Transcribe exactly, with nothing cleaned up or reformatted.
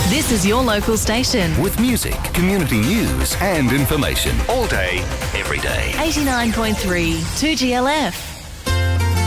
This is your local station. With music, community news and information all day, every day. eighty-nine point three two G L F.